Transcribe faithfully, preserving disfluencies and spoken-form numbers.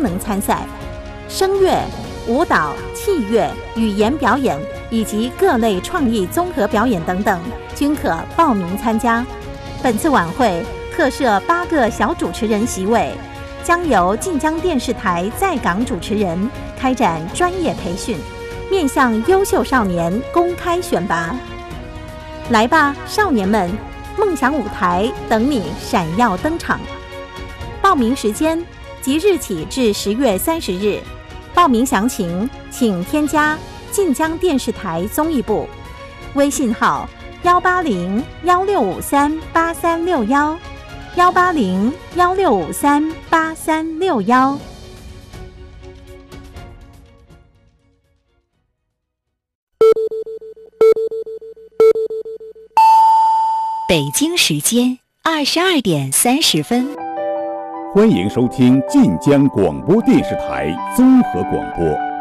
能参赛。声乐、舞蹈、器乐、语言表演以及各类创意综合表演等等，均可报名参加。本次晚会特设八个小主持人席位，将由晋江电视台在港主持人开展专业培训，面向优秀少年公开选拔。来吧，少年们，梦想舞台等你闪耀登场。报名时间即日起至十月三十日。报名详情请添加晋江电视台综艺部微信号幺八零幺六五三八三六幺幺八零幺六五三八三六幺。 北京时间二十二点三十分。 欢迎收听晋江广播电视台综合广播。